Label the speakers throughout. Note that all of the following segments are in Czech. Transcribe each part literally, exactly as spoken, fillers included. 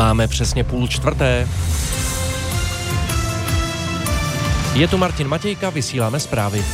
Speaker 1: Máme přesně půl čtvrté. Je tu Martin Matějka, vysíláme zprávy.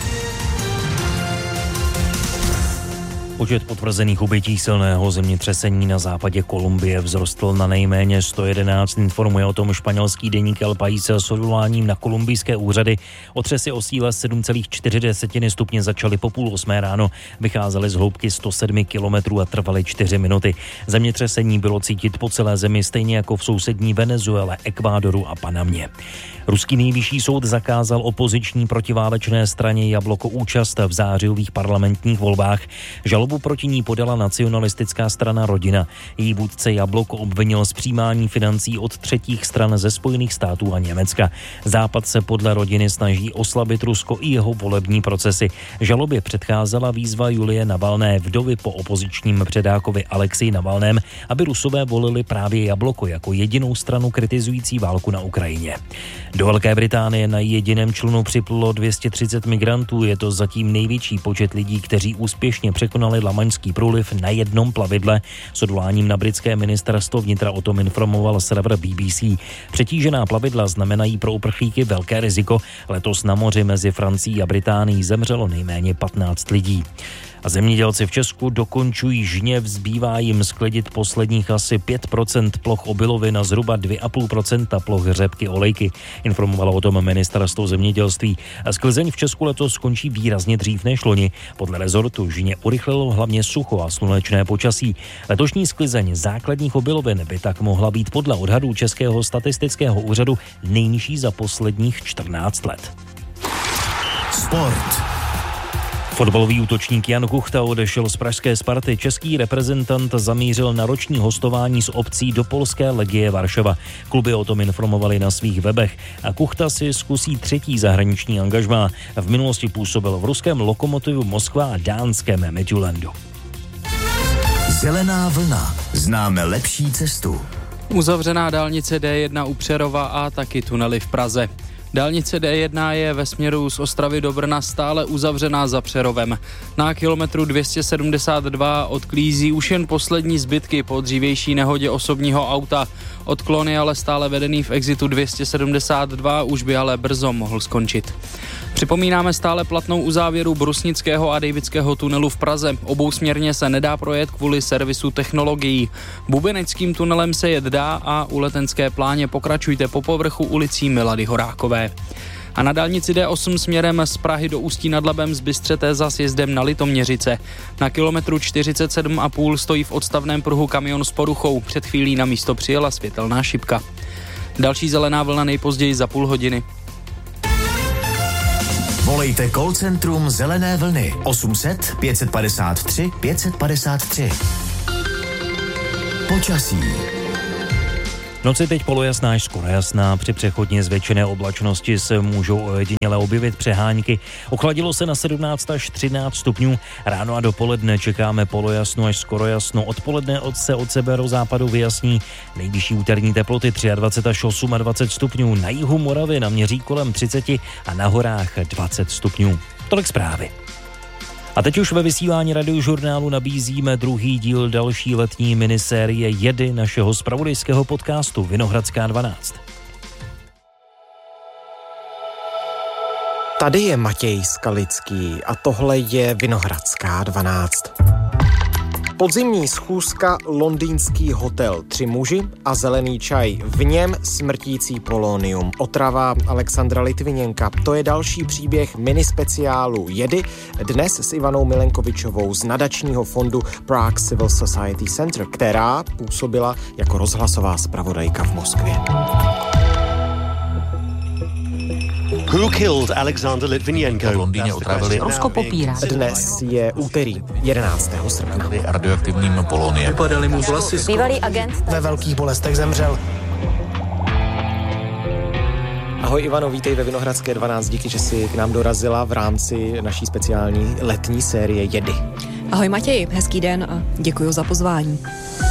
Speaker 2: Počet potvrzených obětí silného zemětřesení na západě Kolumbie vzrostl na nejméně sto jedenáct, informuje o tom španělský deník El País s odvoláním na kolumbijské úřady. Otřesy o síle sedm celá čtyři stupně začaly po půl osmé ráno, vycházely z hloubky sto sedm kilometrů a trvaly čtyři minuty. Zemětřesení bylo cítit po celé zemi, stejně jako v sousední Venezuele, Ekvádoru a Panamě. Ruský nejvyšší soud zakázal opoziční protiválečné straně Jabloko účast v zářijových parlamentních volbách. Žalobu proti ní podala nacionalistická strana Rodina. Její vůdce Jabloko obvinil z přijímání financí od třetích stran ze Spojených států a Německa. Západ se podle Rodiny snaží oslabit Rusko i jeho volební procesy. Žalobě předcházela výzva Julie Navalné, vdovy po opozičním předákovi Alexeji Navalném, aby Rusové volili právě Jabloko jako jedinou stranu kritizující válku na Ukrajině. Do Velké Británie na jediném člunu připlulo dvě stě třicet migrantů. Je to zatím největší počet lidí, kteří úspěšně překonali Lamaňský průliv na jednom plavidle. S odvoláním na britské ministerstvo vnitra o tom informoval server B B C. Přetížená plavidla znamenají pro uprchlíky velké riziko. Letos na moři mezi Francií a Británií zemřelo nejméně patnáct lidí. A zemědělci v Česku dokončují žněv, zbývá jim sklidit posledních asi pět procent ploch obilovin a zhruba dvě celá pět procenta ploch řepky olejky, informovalo o tom ministerstvo zemědělství. Sklizeň v Česku letos skončí výrazně dřív než loni. Podle rezortu žně urychlilo hlavně sucho a slunečné počasí. Letošní sklizeň základních obilovin by tak mohla být podle odhadů Českého statistického úřadu nejnižší za posledních čtrnáct let.
Speaker 3: Sport.
Speaker 2: Fotbalový útočník Jan Kuchta odešel z pražské Sparty. Český reprezentant zamířil na roční hostování s opcí do polské Legie Varšava. Kluby o tom informovali na svých webech. A Kuchta si zkusí třetí zahraniční angažmá. V minulosti působil v ruském Lokomotivu Moskva a dánském Midtjyllandu.
Speaker 3: Zelená vlna. Známe lepší cestu.
Speaker 4: Uzavřená dálnice D jedna u Přerova a taky tunely v Praze. Dálnice D jedna je ve směru z Ostravy do Brna stále uzavřená za Přerovem. Na kilometru dvě stě sedmdesát dva odklízí už jen poslední zbytky po dřívější nehodě osobního auta. Odklon je ale stále vedený v exitu dvě stě sedmdesát dva, už by ale brzo mohl skončit. Připomínáme stále platnou uzávěru Brusnického a Dejvického tunelu v Praze. Obousměrně se nedá projet kvůli servisu technologií. Bubeneckým tunelem se jet dá a u Letenské pláně pokračujte po povrchu ulicí Milady Horákové. A na dálnici D osm směrem z Prahy do Ústí nad Labem z Bystřete za sjezdem na Litoměřice. Na kilometru čtyřicet sedm a půl stojí v odstavném pruhu kamion s poruchou. Před chvílí na místo přijela světelná šipka. Další zelená vlna nejpozději za půl hodiny.
Speaker 3: Volejte call centrum Zelené vlny osm set pět padesát tři pět padesát tři. Počasí.
Speaker 2: Noci teď polojasná až skoro jasná, při přechodně zvětšené oblačnosti se můžou ojediněle objevit přehánky. Ochladilo se na sedmnáct až třináct stupňů, ráno a dopoledne čekáme polojasno až skoro jasno, odpoledne od se od severozápadu vyjasní, nejvyšší úterní teploty dvacet tři až dvacet osm stupňů, na jihu Moravy naměří kolem třicet a na horách dvacet stupňů. Tolik zprávy. A teď už ve vysílání Radiožurnálu nabízíme druhý díl další letní minisérie Jedy našeho zpravodajského podcastu Vinohradská dvanáct.
Speaker 5: Tady je Matěj Skalický a tohle je Vinohradská dvanáct. Podzimní schůzka, londýnský hotel, tři muži a zelený čaj, v něm smrtící polonium. Otrava Alexandra Litviněnka, to je další příběh minispeciálu Jedy, dnes s Ivanou Milenkovičovou z nadačního fondu Prague Civil Society Center, která působila jako rozhlasová zpravodajka v Moskvě.
Speaker 6: Who killed Alexander Litvinenko?
Speaker 7: V Londýně otravili.
Speaker 8: Rusko popírá.
Speaker 5: Dnes je úterý, jedenáctého srpna.
Speaker 7: Radioaktivním poloniem.
Speaker 8: Vypadaly mu vlasy. Bývalý agent.
Speaker 5: Ve velkých bolestech zemřel. Ahoj Ivano, vítej ve Vinohradské dvanáct, díky, že jsi k nám dorazila v rámci naší speciální letní série Jedy.
Speaker 8: Ahoj Matěj, hezký den a děkuji za pozvání.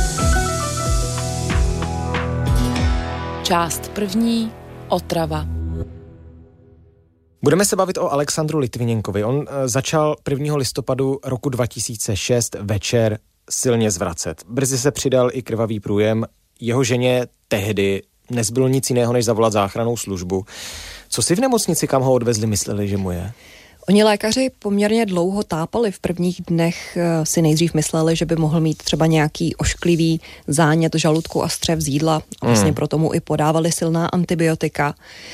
Speaker 8: Část první, otrava.
Speaker 5: Budeme se bavit o Alexandru Litviněnkovi. On začal prvního listopadu roku dva tisíce šest večer silně zvracet. Brzy se přidal i krvavý průjem. jeho ženě tehdy nezbylo nic jiného, než zavolat záchrannou službu. Co si v nemocnici, kam ho odvezli, mysleli, že mu je?
Speaker 8: Oni lékaři poměrně dlouho tápali. V prvních dnech si nejdřív mysleli, že by mohl mít třeba nějaký ošklivý zánět žaludku a střev z jídla. A vlastně mm. proto mu i podávali silná antibiotika.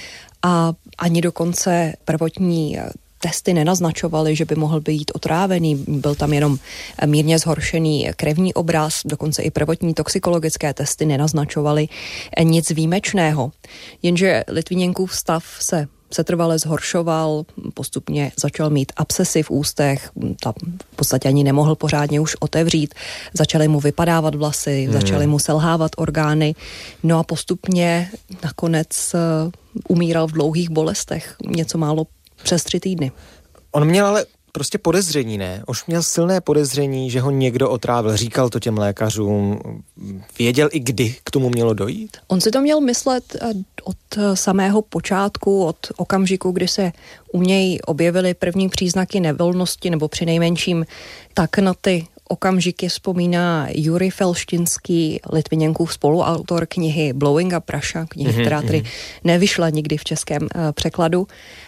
Speaker 8: A ani dokonce prvotní testy nenaznačovaly, že by mohl být otrávený. Byl tam jenom mírně zhoršený krevní obraz, dokonce i prvotní toxikologické testy nenaznačovaly nic výjimečného. Jenže Litviněnkův stav se setrvale zhoršoval, postupně začal mít abscesy v ústech, ta v podstatě ani nemohl pořádně už otevřít, začaly mu vypadávat vlasy, hmm. začaly mu selhávat orgány, no a postupně nakonec uh, umíral v dlouhých bolestech, něco málo přes tři týdny.
Speaker 5: On měl ale prostě podezření, ne? Už měl silné podezření, že ho někdo otrávil, říkal to těm lékařům, věděl i kdy k tomu mělo dojít?
Speaker 8: On si to měl myslet od samého počátku, od okamžiku, kdy se u něj objevily první příznaky nevolnosti, nebo přinejmenším tak na ty okamžiky vzpomíná Jurij Felštinský, Litviněnkův spoluautor knihy Blowing Up Russia, knihy, mm-hmm, která tedy nevyšla nikdy v českém uh, překladu.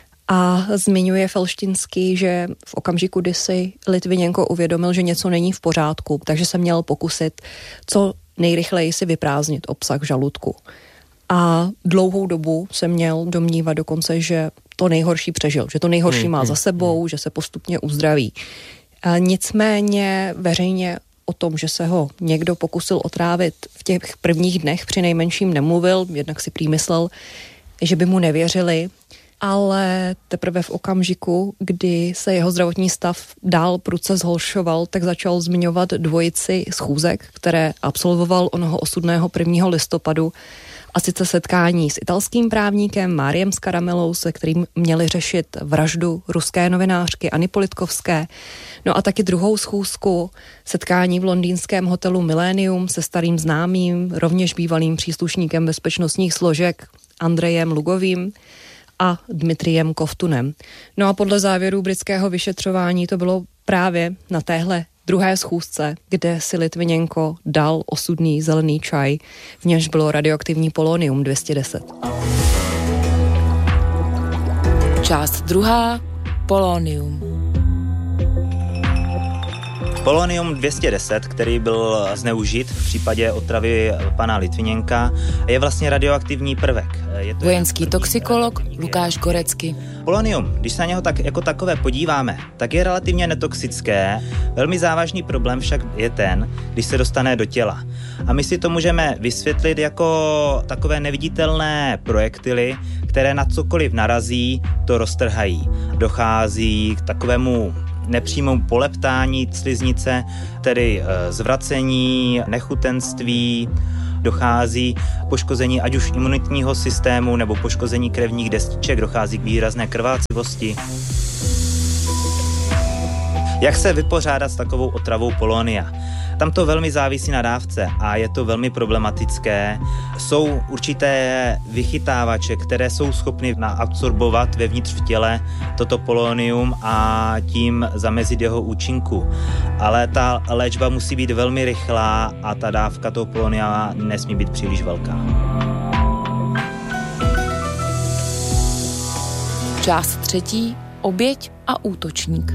Speaker 8: A zmiňuje Felštinský, že v okamžiku, kdy si Litviněnko uvědomil, že něco není v pořádku, takže se měl pokusit co nejrychleji si vyprázdnit obsah žaludku. A dlouhou dobu se měl domnívat dokonce, že to nejhorší přežil, že to nejhorší má za sebou, že se postupně uzdraví. A nicméně veřejně o tom, že se ho někdo pokusil otrávit v těch prvních dnech přinejmenším nemluvil, jednak si prý myslel, že by mu nevěřili, ale teprve v okamžiku, kdy se jeho zdravotní stav dál prudce zhoršoval, tak začal zmiňovat dvojici schůzek, které absolvoval onoho osudného prvního listopadu, a sice setkání s italským právníkem Máriem Scaramelou, se kterým měli řešit vraždu ruské novinářky Anny Politkovské. No a taky druhou schůzku, setkání v londýnském hotelu Millennium se starým známým, rovněž bývalým příslušníkem bezpečnostních složek Andrejem Lugovým a Dmitrijem Kovtunem. No a podle závěrů britského vyšetřování to bylo právě na téhle druhé schůzce, kde si Litviněnko dal osudný zelený čaj, v němž bylo radioaktivní polonium dvě stě deset.
Speaker 9: Část druhá. Polonium.
Speaker 10: Polonium dvě stě deset, který byl zneužit v případě otravy pana Litviněnka, je vlastně radioaktivní prvek. Je to
Speaker 9: vojenský toxikolog Lukáš Gorecky.
Speaker 10: Polonium, když se na něho tak jako takové podíváme, tak je relativně netoxické. Velmi závažný problém však je ten, když se dostane do těla. A my si to můžeme vysvětlit jako takové neviditelné projektily, které na cokoliv narazí, to roztrhají. Dochází k takovému nepřímému poleptání sliznice, tedy zvracení, nechutenství, dochází k poškození ať už imunitního systému nebo poškození krevních destiček, dochází k výrazné krvácivosti. Jak se vypořádat s takovou otravou polonia? Tam to velmi závisí na dávce a je to velmi problematické. Jsou určité vychytávače, které jsou schopny naabsorbovat vevnitř v těle toto polonium a tím zamezit jeho účinku. Ale ta léčba musí být velmi rychlá a ta dávka toho polonia nesmí být příliš velká.
Speaker 9: Část třetí. Oběť a útočník.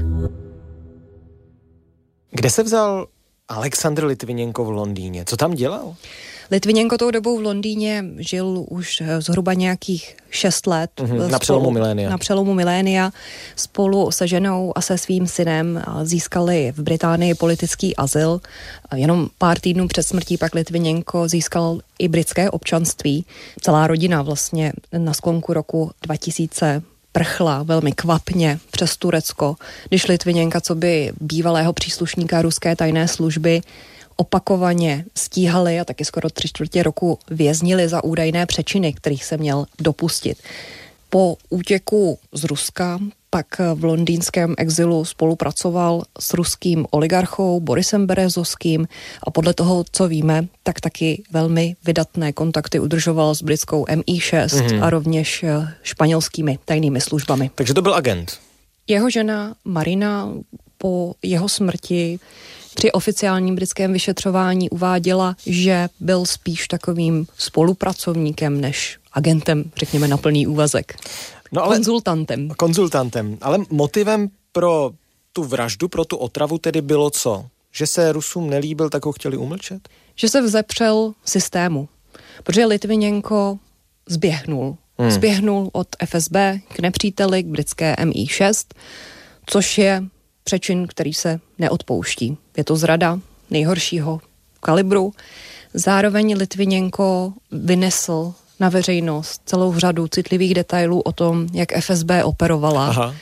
Speaker 5: Kde se vzal Alexandr Litviněnko v Londýně? Co tam dělal?
Speaker 8: Litviněnko tou dobou v Londýně žil už zhruba nějakých šest let.
Speaker 5: Mm-hmm, na přelomu milénia.
Speaker 8: Na přelomu milénia. Spolu se ženou a se svým synem získali v Británii politický azyl. Jenom pár týdnů před smrtí pak Litviněnko získal i britské občanství. Celá rodina vlastně na sklonku roku dva tisíce prchla velmi kvapně přes Turecko, když Litviněnka coby bývalého příslušníka ruské tajné služby opakovaně stíhali a taky skoro tři čtvrtě roku věznili za údajné přečiny, kterých se měl dopustit. Po útěku z Ruska pak v londýnském exilu spolupracoval s ruským oligarchou Borisem Berezovským a podle toho, co víme, tak taky velmi vydatné kontakty udržoval s britskou M I šest mm-hmm. a rovněž španělskými tajnými službami.
Speaker 5: Takže to byl agent.
Speaker 8: Jeho žena Marina po jeho smrti při oficiálním britském vyšetřování uváděla, že byl spíš takovým spolupracovníkem než agentem, řekněme, na plný úvazek.
Speaker 5: No ale,
Speaker 8: konzultantem.
Speaker 5: Konzultantem. Ale motivem pro tu vraždu, pro tu otravu tedy bylo co? Že se Rusům nelíbil, tak ho chtěli umlčet?
Speaker 8: Že se vzepřel systému. Protože Litviněnko zběhnul. Hmm. Zběhnul od F S B k nepříteli, k britské M I šest, což je přečin, který se neodpouští. Je to zrada nejhoršího kalibru. Zároveň Litviněnko vynesl na veřejnost celou řadu citlivých detailů o tom, jak F S B operovala. Aha.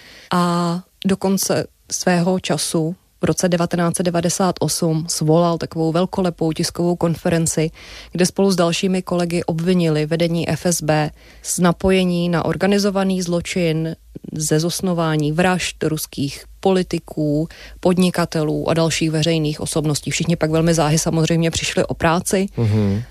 Speaker 8: A dokonce svého času v roce devatenáct set devadesát osm svolal takovou velkolepou tiskovou konferenci, kde spolu s dalšími kolegy obvinili vedení F S B z napojení na organizovaný zločin, ze zosnování vražd ruských politiků, podnikatelů a dalších veřejných osobností. Všichni pak velmi záhy samozřejmě přišli o práci, mm-hmm.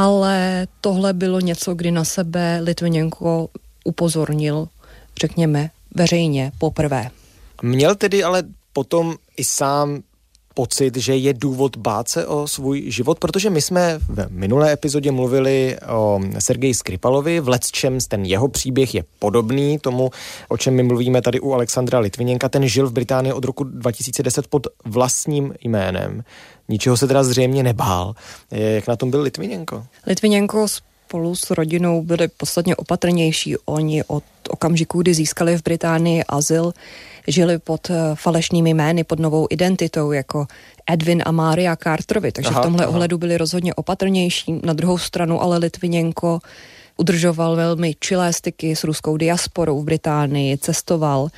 Speaker 8: ale tohle bylo něco, kdy na sebe Litviněnko upozornil, řekněme, veřejně poprvé.
Speaker 5: Měl tedy ale potom i sám pocit, že je důvod bát se o svůj život, protože my jsme v minulé epizodě mluvili o Sergeji Skripalovi, v lecčems ten jeho příběh je podobný tomu, o čem my mluvíme tady u Alexandra Litviněnka. Ten žil v Británii od roku dva tisíce deset pod vlastním jménem. Ničeho se teda zřejmě nebál. Jak na tom byl Litviněnko?
Speaker 8: Litviněnko spolu s rodinou byli podstatně opatrnější. Oni od okamžiku, kdy získali v Británii azyl, žili pod falešnými jmény, pod novou identitou, jako Edwin a Maria Carterovi, takže aha, v tomhle aha. ohledu byli rozhodně opatrnější. Na druhou stranu ale Litviněnko udržoval velmi čilé styky s ruskou diasporou v Británii, cestoval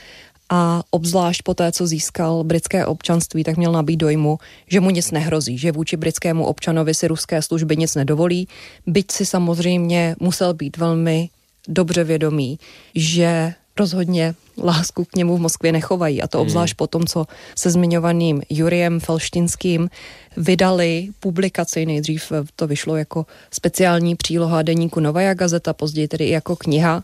Speaker 8: a obzvlášť po té, co získal britské občanství, tak měl nabít dojmu, že mu nic nehrozí, že vůči britskému občanovi si ruské služby nic nedovolí, byť si samozřejmě musel být velmi dobře vědomý, že rozhodně lásku k němu v Moskvě nechovají. A to obzvlášť hmm. po tom, co se zmiňovaným Jurijem Felštinským vydali publikaci. Nejdřív to vyšlo jako speciální příloha deníku Novaja Gazeta, později tedy i jako kniha,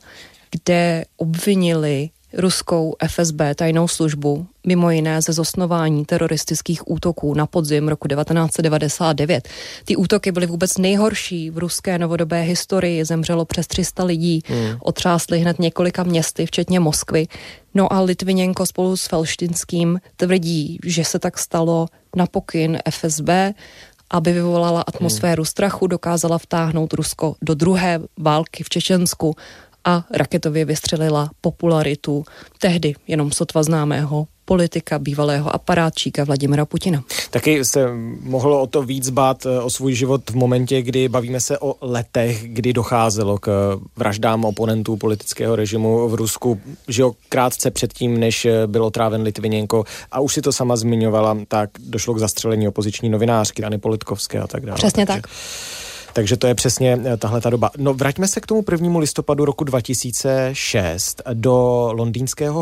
Speaker 8: kde obvinili ruskou F S B tajnou službu, mimo jiné ze zosnování teroristických útoků na podzim roku devatenáct set devadesát devět. Ty útoky byly vůbec nejhorší v ruské novodobé historii, zemřelo přes tři sta lidí, hmm. otřásly hned několika městy, včetně Moskvy. No a Litviněnko spolu s Felštinským tvrdí, že se tak stalo na pokyn F S B, aby vyvolala atmosféru hmm. strachu, dokázala vtáhnout Rusko do druhé války v Čečensku a raketově vystřelila popularitu tehdy jenom sotva známého politika, bývalého aparátčíka Vladimira Putina.
Speaker 5: Taky se mohlo o to víc bát o svůj život v momentě, kdy bavíme se o letech, kdy docházelo k vraždám oponentů politického režimu v Rusku, že jo, krátce předtím, než byl otráven Litviněnko, a už si to sama zmiňovala, tak došlo k zastřelení opoziční novinářky Anny Politkovské a tak dále.
Speaker 8: Přesně
Speaker 5: takže...
Speaker 8: tak.
Speaker 5: Takže to je přesně tahle ta doba. No, vraťme se k tomu prvnímu listopadu roku dva tisíce šest do londýnského